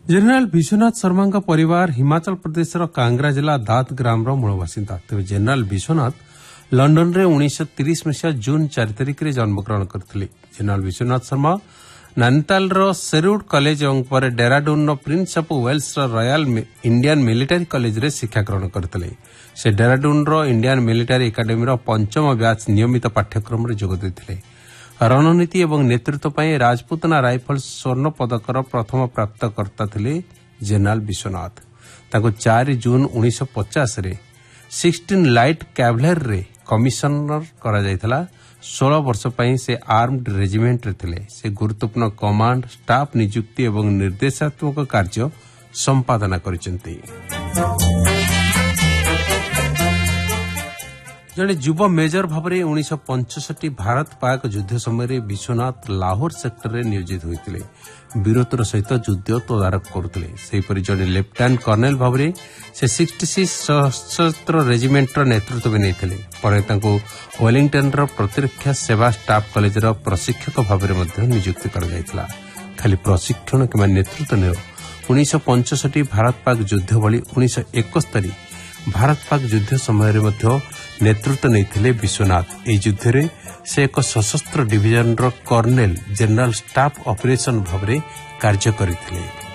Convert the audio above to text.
General Vishwanath Sharma परिवार हिमाचल प्रदेश कांगरा जिला दात ग्राम मूल बासिंदा। तेज जेनेल विश्वनाथ लंडन में 1930 मसीहा जून 4 तारिख में जन्मग्रहण करते। General Vishwanath Sharma Nainital Sherwood college और पर Dehradun Prince of Wales royal Indian military college रे शिक्षा ग्रहण करते। से डेराडून इंडियन मिलिटारी एकाडेमी पंचम ब्याच नियमित पाठ्यक्रम में जोग देते। रणनीति और नेतृत्व पर राजपूतना राइफल्स स्वर्ण पदकर प्रथम प्राप्तकर्ता थे जेनेल विश्वनाथ। 4 जून 1950 रे 16 लाइट कैवलरी कमिशनर करा जायथला। 16 वर्ष पर से आर्म्ड रेजिमेंट रे थे। से गुरुत्वपूर्ण कमांड स्टाफ नियुक्ति और निर्देशात्मक कार्य संपादना करिसेंती। जड़े युव मेजर भाव में 1965 भारत पाक युद्ध समय विश्वनाथ लाहौर सेक्टर में नियोजित होते। वीरत्वर सहित युद्ध तदारख करते। सेहीपरि जड़े लेफ्टिनेंट कर्नेल भाव में से 66 सशस्त्र रेजिमेंटर नेतृत्व भी नहीं। पर वेलिंगटन प्रतिरक्षा सेवा स्टाफ कॉलेज प्रशिक्षक भाव में नियुक्ति कर खाली प्रशिक्षण कि नेतृत्व नहीं। 1965 भारत पाक युद्ध भली 1971 भारत पाक युद्ध समय नेतृत्व नहीं विश्वनाथ। यह युद्ध में से एक सशस्त्र division kernel general staff operation भाव में कार्य करते।